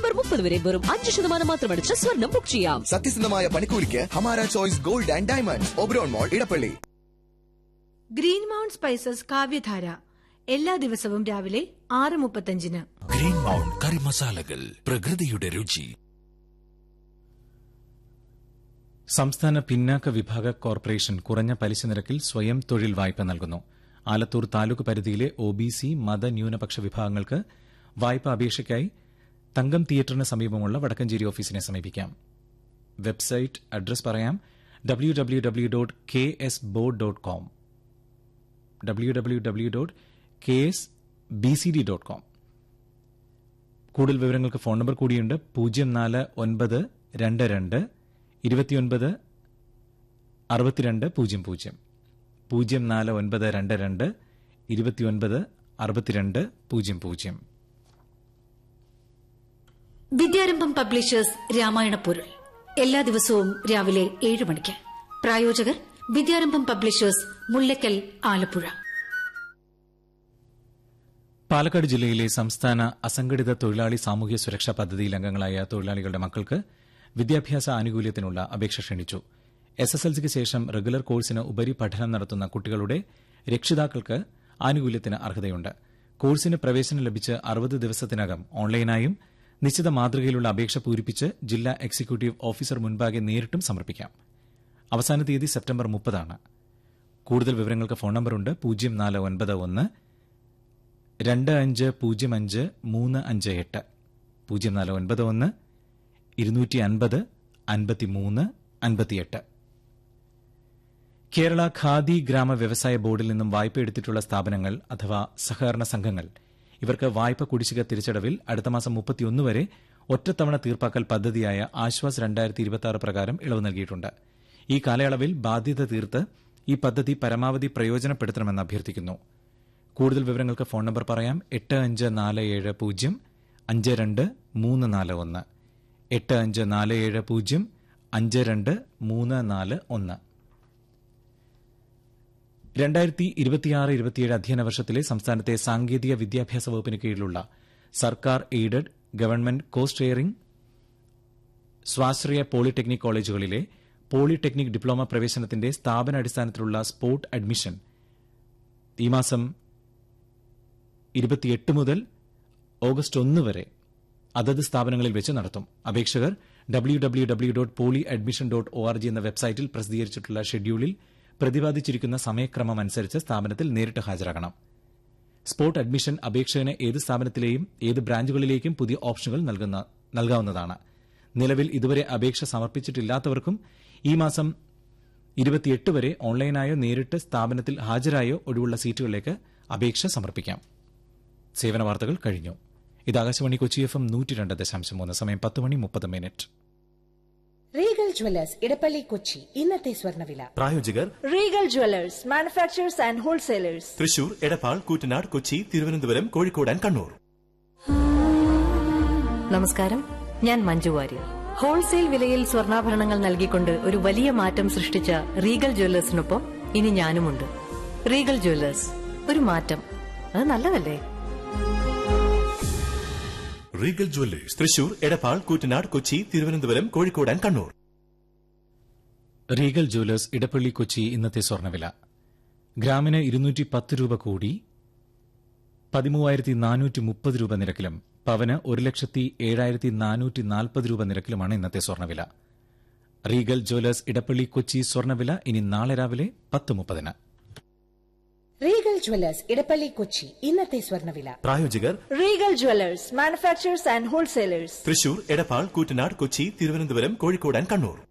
September 30 വരെ വെറും 5% മാത്രമടിച്ച് സ്വർണം ബുക്ക് ചെയ്യാം. സത്യസന്ധമായ പണിക്കൂലിക്ക് Hamara choice gold and diamonds, Oberon mall, Edappally. Green mount spices കാവ്യധാര എല്ലാ ദിവസവും രാവിലെ 6:35. ഗ്രീൻ മൗണ്ട് കറി മസാലകൾ, പ്രകൃതിയുടെ രുചി. സംസ്ഥാന പിന്നാക്ക വിഭാഗ കോർപ്പറേഷൻ കുറഞ്ഞ പലിശ നിരക്കിൽ സ്വയം തൊഴിൽ വായ്പ നൽകുന്നു. ആലത്തൂർ താലൂക്ക് പരിധിയിലെ OBC മത ന്യൂനപക്ഷ വിഭാഗങ്ങൾക്ക് വായ്പ അപേക്ഷയ്ക്കായി തങ്കം തിയേറ്ററിന് സമീപമുള്ള വടക്കഞ്ചേരി ഓഫീസിനെ സമീപിക്കാം. വെബ്സൈറ്റ് അഡ്രസ് പറയാം: www.ksboard.com, www.ksbcd.com. കൂടുതൽ വിവരങ്ങൾക്ക് ഫോൺ നമ്പർ കൂടിയുണ്ട്: 04922 29 62 00, 04922 29 62 00. വിദ്യാരംഭം പബ്ലിഷേഴ്സ് രാമായണ പൊരുൾ എല്ലാ ദിവസവും രാവിലെ 7 മണിക്ക്. പ്രായോജകർ വിദ്യാരംഭം പബ്ലിഷേഴ്സ്, മുല്ലക്കൽ, ആലപ്പുഴ. പാലക്കാട് ജില്ലയിലെ സംസ്ഥാന അസംഘടിത തൊഴിലാളി സാമൂഹ്യ സുരക്ഷാ പദ്ധതിയിൽ അംഗങ്ങളായ തൊഴിലാളികളുടെ മക്കൾക്ക് വിദ്യാഭ്യാസ ആനുകൂല്യത്തിനുള്ള അപേക്ഷ ക്ഷണിച്ചു. SSLCക്ക് ശേഷം റെഗുലർ കോഴ്സിന് ഉപരിപഠനം നടത്തുന്ന കുട്ടികളുടെ രക്ഷിതാക്കൾക്ക് ആനുകൂല്യത്തിന് അർഹതയുണ്ട്. കോഴ്സിന് പ്രവേശനം ലഭിച്ച് 60 ദിവസത്തിനകം ഓൺലൈനായും നിശ്ചിത മാതൃകയിലുള്ള അപേക്ഷ പൂരിപ്പിച്ച് ജില്ലാ എക്സിക്യൂട്ടീവ് ഓഫീസർ മുൻപാകെ നേരിട്ടും സമർപ്പിക്കാം. അവസാന തീയതി സെപ്റ്റംബർ 30. കൂടുതൽ വിവരങ്ങൾക്ക് ഫോൺ നമ്പറുണ്ട്: 0491 2505 358, 0491 250 53 58. കേരള ഖാദി ഗ്രാമ വ്യവസായ ബോർഡിൽ നിന്നും വായ്പ എടുത്തിട്ടുള്ള സ്ഥാപനങ്ങൾ അഥവാ സഹകരണ സംഘങ്ങൾ ഇവർക്ക് വായ്പ കുടിശ്ശിക തിരിച്ചടവിൽ അടുത്ത മാസം 31 വരെ ഒറ്റത്തവണ തീർപ്പാക്കൽ പദ്ധതിയായ ആശ്വാസ് 2026 പ്രകാരം ഇളവ് നൽകിയിട്ടുണ്ട്. ഈ കാലയളവിൽ ബാധ്യത തീർത്ത് ഈ പദ്ധതി പരമാവധി പ്രയോജനപ്പെടുത്തണമെന്ന് അഭ്യർത്ഥിക്കുന്നു. കൂടുതൽ വിവരങ്ങൾക്ക് ഫോൺ നമ്പർ പറയാം: 8547 0 52 341, 8547 0 52 341. 2026-27 അധ്യയന വർഷത്തിലെ സംസ്ഥാനത്തെ സാങ്കേതിക വിദ്യാഭ്യാസ വകുപ്പിന് കീഴിലുള്ള സർക്കാർ എയ്ഡഡ്, ഗവൺമെന്റ് കോസ്റ്റ് ഷെയറിംഗ്, സ്വാശ്രയ പോളിടെക്നിക് കോളേജുകളിലെ പോളിടെക്നിക് ഡിപ്ലോമ പ്രവേശനത്തിന്റെ സ്ഥാപനാടിസ്ഥാനത്തിലുള്ള സ്പോട്ട് അഡ്മിഷൻ ഈ മാസം 28 മുതൽ ഓഗസ്റ്റ് 1 വരെ അതത് സ്ഥാപനങ്ങളിൽ വെച്ച് നടത്തും. അപേക്ഷകർ www.polyadmission.org എന്ന വെബ്സൈറ്റിൽ പ്രസിദ്ധീകരിച്ചിട്ടുള്ള ഷെഡ്യൂളിൽ പ്രതിപാദിച്ചിരിക്കുന്ന സമയക്രമം അനുസരിച്ച് സ്ഥാപനത്തിൽ നേരിട്ട് ഹാജരാകണം. സ്പോട്ട് അഡ്മിഷൻ അപേക്ഷകന് ഏത് സ്ഥാപനത്തിലെയും ഏത് ബ്രാഞ്ചുകളിലേക്കും പുതിയ ഓപ്ഷനുകൾ നൽകാവുന്നതാണ്. നിലവിൽ ഇതുവരെ അപേക്ഷ സമർപ്പിച്ചിട്ടില്ലാത്തവർക്കും ഈ മാസം 28 വരെ ഓൺലൈനായോ നേരിട്ട് സ്ഥാപനത്തിൽ ഹാജരായോ ഒഴിവുള്ള സീറ്റുകളിലേക്ക് അപേക്ഷ സമർപ്പിക്കാം. സേവന വാർത്തകൾ കഴിഞ്ഞു. ഇത് ആകാശവാണി കൊച്ചി FM 102.3. സമയം 10:30. Regal Jewellers Edappally Kochi. ഇന്നത്തെ സ്വർണ്ണവില പ്രായോജകർ Regal Jewellers, manufacturers and wholesalers, Thrissur, Edappal, Koottanad, Kochi, Thiruvananthapuram, Kozhikode and Kannur. നമസ്കാരം, ഞാൻ മഞ്ജു വാര്യർ. ഹോൾസെയിൽ വിലയിൽ സ്വർണ്ണാഭരണങ്ങൾ നൽകിക്കൊണ്ട് ഒരു വലിയ മാറ്റം സൃഷ്ടിച്ച റീഗൽ ജ്വല്ലേഴ്സിനൊപ്പം ഇനി ഞാനുമുണ്ട്. റീഗൽ ജ്വല്ലേഴ്സ്, ഒരു മാറ്റം, അത് നല്ലതല്ലേ? Regal Jewellers, Thrissur, Edappal, Koottanad, Kochi, Thiruvananthapuram, Kozhikode and Kannur. Regal Jewellers Edappally Kochi. ഇന്നത്തെ സ്വർണ്ണവില ഗ്രാമിന് 210 രൂപ കൂടി 13,430 രൂപ നിരക്കിലും പവന് 1,07,440 രൂപ നിരക്കിലുമാണ് ഇന്നത്തെ സ്വർണ്ണവില. Regal Jewellers Edappally Kochi. സ്വർണ്ണവില ഇനി നാളെ രാവിലെ 10:30. Regal Jewellers Edappally Kochi. ഇന്നത്തെ സ്വർണ്ണവില പ്രായോജകർ Regal Jewellers, manufacturers and wholesalers, Thrissur, Edappal, Koottanad, Kochi, Thiruvananthapuram, Kozhikode and Kannur.